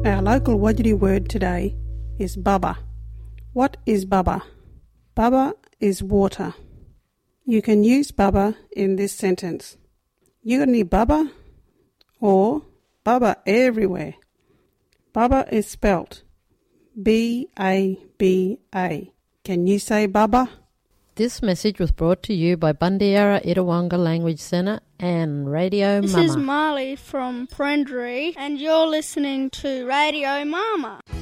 Our local Wajiri word today is baba. What is baba? Baba is water. You can use baba in this sentence. You got any baba? Or baba everywhere. Baba is spelt B-A-B-A. Can you say baba? This message was brought to you by Bundiara Itawanga Language Centre and Radio Mama. This is Marley from Prendry, and you're listening to Radio Mama.